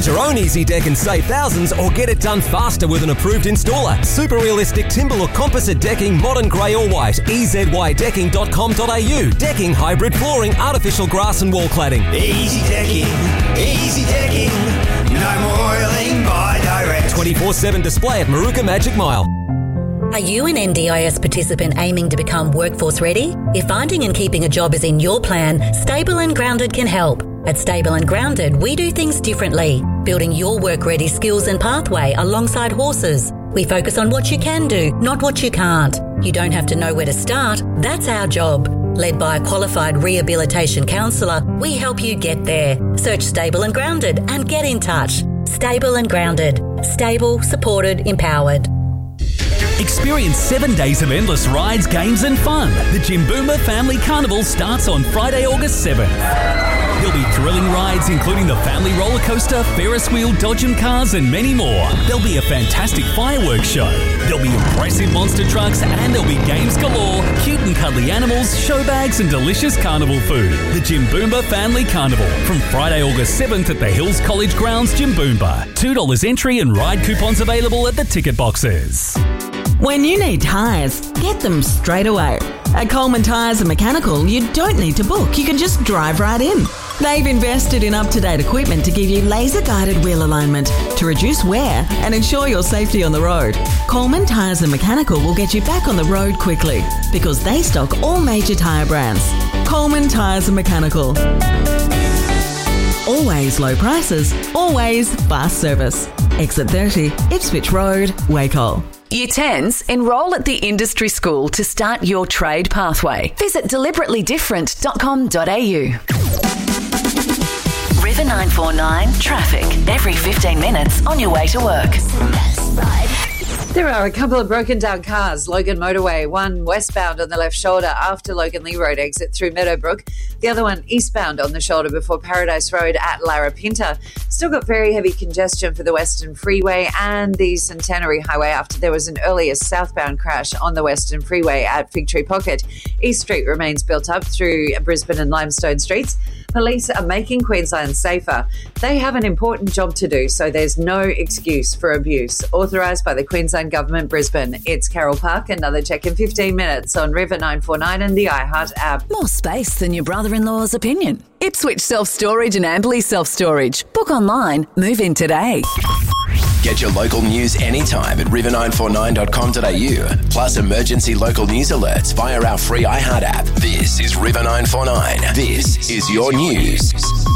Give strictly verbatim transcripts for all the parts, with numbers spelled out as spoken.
your own Easy Deck and save thousands, or get it done faster with an approved installer. Super realistic timber look composite decking, modern grey or white. e z y decking dot com dot a u. Decking, hybrid flooring, artificial grass and wall cladding. Easy Decking, Easy Decking. No more oiling by direct. twenty-four seven display at Maruka Magic Mile. Are you an N D I S participant aiming to become workforce ready? If finding and keeping a job is in your plan, Stable and Grounded can help. At Stable and Grounded, we do things differently, building your work-ready skills and pathway alongside horses. We focus on what you can do, not what you can't. You don't have to know where to start. That's our job. Led by a qualified rehabilitation counsellor, we help you get there. Search Stable and Grounded and get in touch. Stable and Grounded. Stable, supported, empowered. Experience seven days of endless rides, games and fun. The Jimboomba Family Carnival starts on Friday, August seventh. There'll be thrilling rides including the family roller coaster, Ferris wheel, Dodgem cars and many more. There'll be a fantastic fireworks show. There'll be impressive monster trucks and there'll be games galore, cute and cuddly animals, show bags and delicious carnival food. The Jimboomba Family Carnival from Friday, August seventh at the Hills College Grounds, Jimboomba. two dollars entry and ride coupons available at the ticket boxes. When you need tyres, get them straight away. At Coleman Tyres and Mechanical, you don't need to book. You can just drive right in. They've invested in up-to-date equipment to give you laser-guided wheel alignment to reduce wear and ensure your safety on the road. Coleman Tyres and Mechanical will get you back on the road quickly because they stock all major tyre brands. Coleman Tyres and Mechanical. Always low prices, always fast service. Exit thirty, Ipswich Road, Wacol. Year tens, enrol at the industry school to start your trade pathway. Visit deliberately different dot com dot a u. River nine four nine traffic. Every fifteen minutes on your way to work. There are a couple of broken down cars. Logan Motorway, one westbound on the left shoulder after Logan Lee Road exit through Meadowbrook. The other one eastbound on the shoulder before Paradise Road at Larapinta. Still got very heavy congestion for the Western Freeway and the Centenary Highway after there was an earlier southbound crash on the Western Freeway at Fig Tree Pocket. East Street remains built up through Brisbane and Limestone Streets. Police are making Queensland safer. They have an important job to do, so there's no excuse for abuse. Authorised by the Queensland Government, Brisbane. It's Carol Park. Another check in fifteen minutes on River nine four nine and the iHeart app. More space than your brother-in-law's opinion. Ipswich Self-Storage and Amberley Self-Storage. Book online. Move in today. Get your local news anytime at river nine four nine dot com dot a u. Plus emergency local news alerts via our free iHeart app. This is River nine four nine. This is your news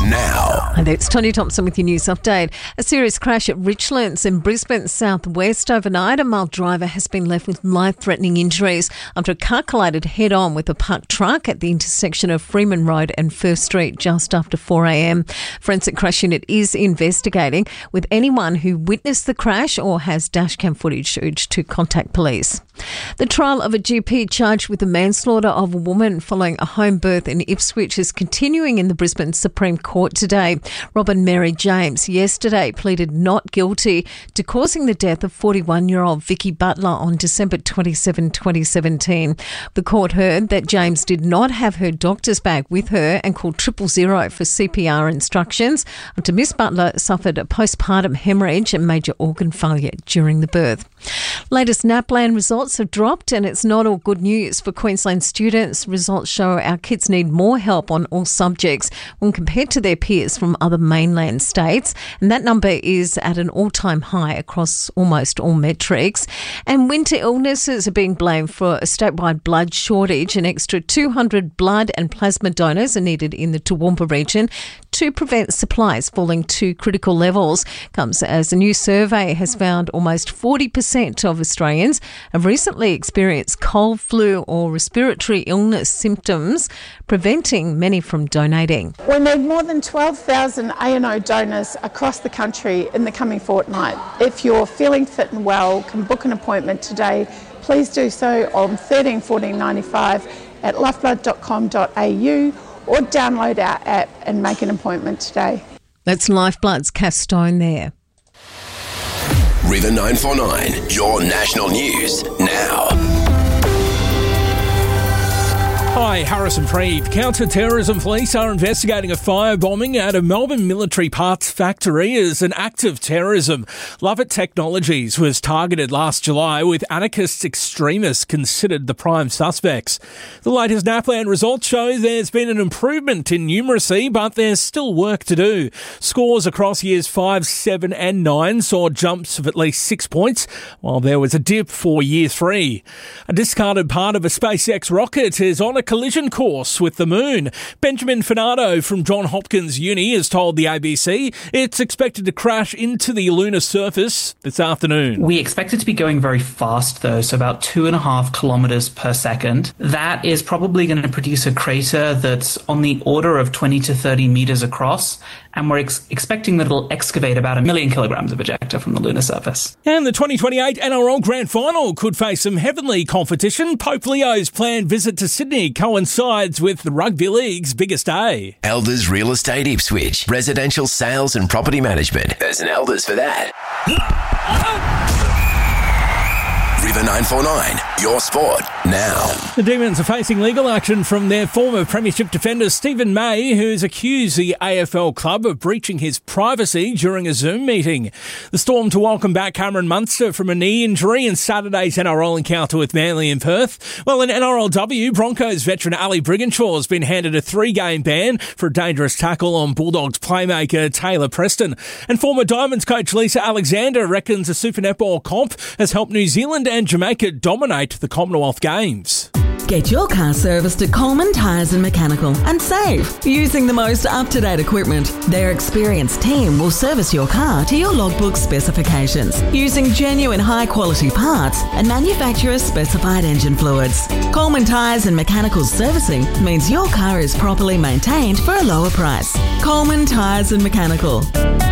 now. And it's Tony Thompson with your news update. A serious crash at Richlands in Brisbane southwest overnight. A male driver has been left with life-threatening injuries after a car collided head-on with a parked truck at the intersection of Freeman Road and First Street just after four a m. Forensic Crash Unit is investigating, with anyone who witnessed the crash or has dashcam footage urged to contact police. The trial of a G P charged with the manslaughter of a woman following a home birth in Ipswich is continuing in the Brisbane Supreme Court today. Robin Mary James yesterday pleaded not guilty to causing the death of forty-one-year-old Vicky Butler on December twenty-seventh, twenty seventeen. The court heard that James did not have her doctor's bag with her and called triple zero for C P R instructions after Miss Butler suffered a postpartum hemorrhage and major organ failure during the birth. Latest NAPLAN results have dropped and it's not all good news for Queensland students. Results show our kids need more help on all subjects when compared to their peers from other mainland states, and that number is at an all-time high across almost all metrics. And winter illnesses are being blamed for a statewide blood shortage. An extra two hundred blood and plasma donors are needed in the Toowoomba region to prevent supplies falling to critical levels. Comes as a new survey has found almost forty percent of Australians have recently experienced cold, flu or respiratory illness symptoms, preventing many from donating. We need more than twelve thousand A and O donors across the country in the coming fortnight. If you're feeling fit and well, can book an appointment today, please do so on thirteen fourteen ninety-five at lifeblood dot com dot a u or download our app and make an appointment today. That's Lifeblood's Cass Stone there. River nine four nine, your national news now. Hi, Harrison Preeve. Counter-terrorism police are investigating a firebombing at a Melbourne military parts factory as an act of terrorism. Lovett Technologies was targeted last July with anarchist extremists considered the prime suspects. The latest NAPLAN results show there's been an improvement in numeracy, but there's still work to do. Scores across years five, seven and nine saw jumps of at least six points, while there was a dip for year three. A discarded part of a SpaceX rocket is on a collision course with the moon. Benjamin Finardo from Johns Hopkins Uni has told the A B C it's expected to crash into the lunar surface this afternoon. We expect it to be going very fast though, so about two and a half kilometres per second. That is probably going to produce a crater that's on the order of twenty to thirty metres across, and we're ex- expecting that it'll excavate about a million kilograms of ejecta from the lunar surface. And the twenty twenty-eight N R L Grand Final could face some heavenly competition. Pope Leo's planned visit to Sydney coincides with the Rugby League's biggest day. Elders Real Estate Ipswich. Residential sales and property management. There's an Elders for that. River nine four nine, your sport now. The Demons are facing legal action from their former premiership defender Stephen May, who's accused the A F L club of breaching his privacy during a Zoom meeting. The Storm to welcome back Cameron Munster from a knee injury in Saturday's N R L encounter with Manly in Perth. Well, in N R L W, Broncos veteran Ali Brigginshaw has been handed a three-game ban for a dangerous tackle on Bulldogs playmaker Taylor Preston. And former Diamonds coach Lisa Alexander reckons the Super Netball comp has helped New Zealand and Jamaica dominate the Commonwealth Games. Get your car serviced at Coleman Tyres and Mechanical and save using the most up-to-date equipment. Their experienced team will service your car to your logbook specifications using genuine high-quality parts and manufacturer-specified engine fluids. Coleman Tyres and Mechanical servicing means your car is properly maintained for a lower price. Coleman Tyres and Mechanical.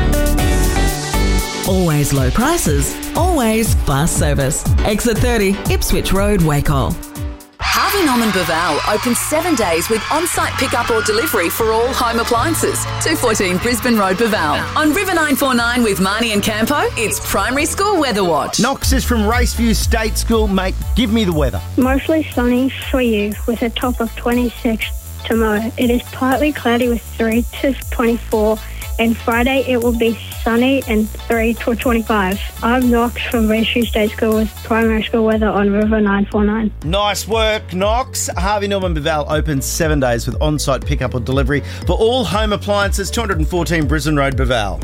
Always low prices, always fast service. Exit thirty, Ipswich Road, Wacol. Harvey Norman Baval opens seven days with on-site pickup or delivery for all home appliances. two fourteen Brisbane Road, Baval. On River nine four nine with Marnie and Campo, it's Primary School Weather Watch. Knox is from Raceview State School. Mate, give me the weather. Mostly sunny for you with a top of twenty-six tomorrow. It is partly cloudy with three to twenty-four. And Friday it will be sunny and three to twenty-five. I'm Knox from Raceview State School with Primary School Weather on River nine four nine. Nice work, Knox. Harvey Norman Baval opens seven days with on-site pickup or delivery for all home appliances. two fourteen Brisbane Road, Baval.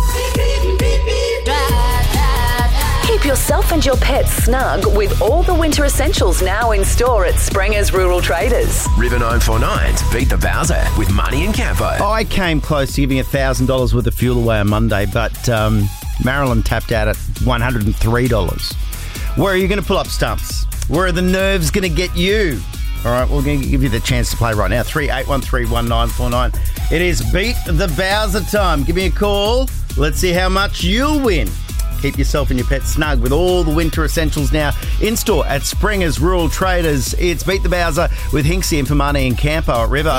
Keep yourself and your pets snug with all the winter essentials now in store at Springer's Rural Traders. River nine four nine's Beat the Bowser with Money and Campo. I came close to giving one thousand dollars worth of fuel away on Monday, but um, Marilyn tapped out at one hundred three dollars. Where are you going to pull up stumps? Where are the nerves going to get you? All right, we're going to give you the chance to play right now. three eight one three one nine four nine. It is Beat the Bowser time. Give me a call. Let's see how much you'll win. Keep yourself and your pet snug with all the winter essentials now in store at Springer's Rural Traders. It's Beat the Bowser with Hinksy and for Money and Campo at River.